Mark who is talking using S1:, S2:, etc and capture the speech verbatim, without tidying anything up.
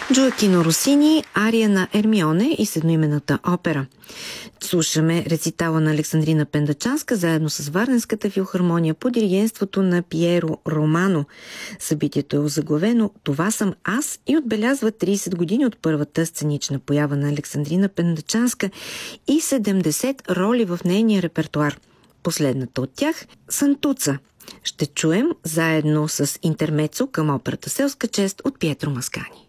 S1: Джоакино Росини, ария на Ермионе и седмоименната опера. Слушаме рецитала на Александрина Пендачанска заедно с Варненската филхармония по диригентството на Пиеро Романо. Събитието е озаглавено "Това съм аз" и отбелязва трийсет години от първата сценична поява на Александрина Пендачанска и седемдесет роли в нейния репертуар. Последната от тях – Сантуца. Ще чуем заедно с интермецо към операта "Селска чест" от Пиетро Маскани.